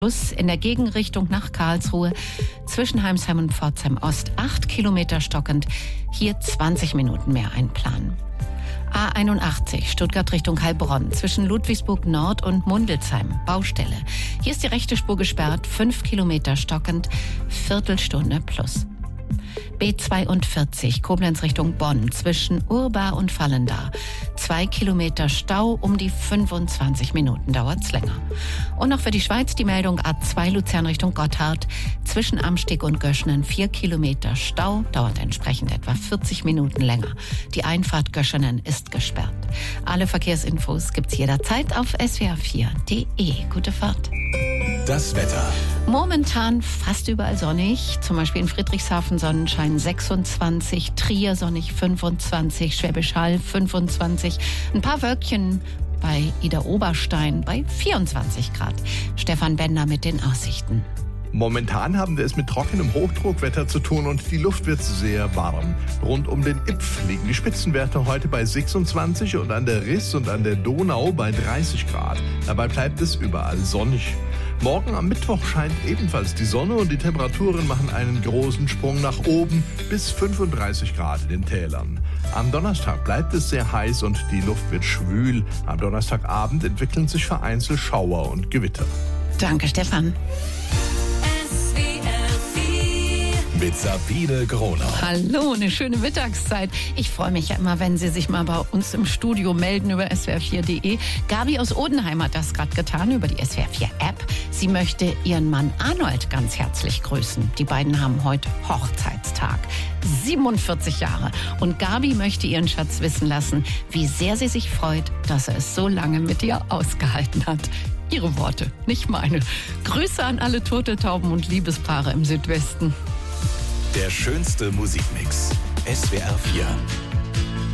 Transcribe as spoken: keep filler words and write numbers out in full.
Plus in der Gegenrichtung nach Karlsruhe zwischen Heimsheim und Pforzheim Ost acht Kilometer stockend, hier zwanzig Minuten mehr einplanen. A einundachtzig Stuttgart Richtung Heilbronn zwischen Ludwigsburg Nord und Mundelsheim, Baustelle. Hier ist die rechte Spur gesperrt, fünf Kilometer stockend, Viertelstunde plus. B zweiundvierzig Koblenz Richtung Bonn zwischen Urba und Vallendar. Zwei Kilometer Stau, um die fünfundzwanzig Minuten dauert's länger. Und noch für die Schweiz die Meldung A zwei Luzern Richtung Gotthard. Zwischen Amsteg und Göschenen vier Kilometer Stau, dauert entsprechend etwa vierzig Minuten länger. Die Einfahrt Göschenen ist gesperrt. Alle Verkehrsinfos gibt's jederzeit auf s w r vier punkt d e. Gute Fahrt. Das Wetter. Momentan fast überall sonnig, zum Beispiel in Friedrichshafen Sonnenschein sechsundzwanzig, Trier sonnig fünfundzwanzig, Schwäbisch Hall fünfundzwanzig, ein paar Wölkchen bei Ida Oberstein bei vierundzwanzig Grad. Stefan Bender mit den Aussichten. Momentan haben wir es mit trockenem Hochdruckwetter zu tun und die Luft wird sehr warm. Rund um den Ipf liegen die Spitzenwerte heute bei sechsundzwanzig und an der Riss und an der Donau bei dreißig Grad. Dabei bleibt es überall sonnig. Morgen am Mittwoch scheint ebenfalls die Sonne und die Temperaturen machen einen großen Sprung nach oben bis fünfunddreißig Grad in den Tälern. Am Donnerstag bleibt es sehr heiß und die Luft wird schwül. Am Donnerstagabend entwickeln sich vereinzelt Schauer und Gewitter. Danke, Stefan. Mit Sabine Gronau. Hallo, eine schöne Mittagszeit. Ich freue mich ja immer, wenn Sie sich mal bei uns im Studio melden über s w r vier punkt d e. Gabi aus Odenheim hat das gerade getan über die S W R vier App. Sie möchte ihren Mann Arnold ganz herzlich grüßen. Die beiden haben heute Hochzeitstag. siebenundvierzig Jahre. Und Gabi möchte ihren Schatz wissen lassen, wie sehr sie sich freut, dass er es so lange mit ihr ausgehalten hat. Ihre Worte, nicht meine. Grüße an alle Turteltauben und Liebespaare im Südwesten. Der schönste Musikmix. S W R vier.